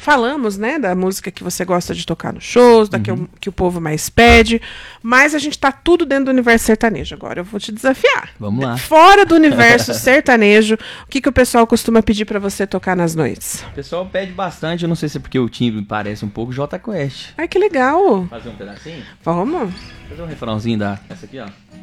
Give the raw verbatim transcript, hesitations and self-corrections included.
falamos, né, da música que você gosta de tocar nos shows, da uhum. que, o, que o povo mais pede, mas a gente tá tudo dentro do universo sertanejo agora. Eu vou te desafiar. Vamos lá. Fora do universo sertanejo, o que, que o pessoal costuma pedir pra você tocar nas noites? O pessoal pede bastante, eu não sei se é porque o timbre parece um pouco Jota Quest. Ai, que legal. Fazer um pedacinho? Vamos. Fazer um refrãozinho da... Essa aqui, ó.